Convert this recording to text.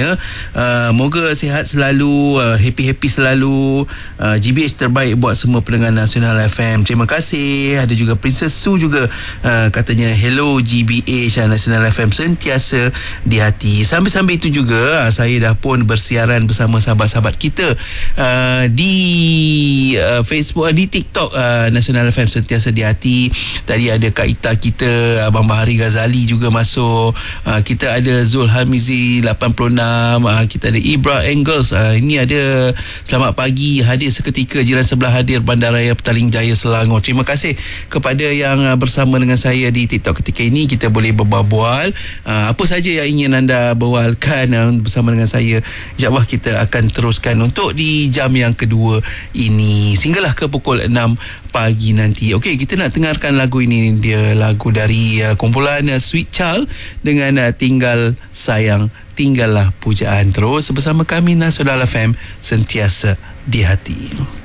semuanya. Moga sihat selalu, happy-happy selalu. GBH terbaik buat semua pendengar Nasional FM. Terima kasih. Ada juga Princess Su juga, katanya hello GBH, Nasional FM sentiasa di hati. Sambil-sambil itu juga saya dah pun bersiaran bersama sahabat-sahabat kita di Facebook, di TikTok, Nasional FM sentiasa di hati. Tadi ada Kak Ita kita, Abang Bahari Ghazali juga masuk. Kita ada Zul Hamizi 86, kita ada Ibra Engels. Ini ada selamat pagi, hadir seketika, jiran sebelah hadir, Bandaraya Petaling Jaya Selangor. Terima kasih kepada yang bersama dengan saya di TikTok ketika ini. Kita boleh berbual apa saja yang ingin anda berbualkan bersama dengan saya. InsyaAllah kita akan teruskan untuk di jam yang kedua ini sehinggalah ke pukul 6 pagi nanti. Okey, kita nak dengarkan lagu ini. Dia lagu dari kumpulan Sweet Child dengan Tinggal Sayang Tinggallah Pujaan. Terus bersama kami Nasional FM sentiasa di hati.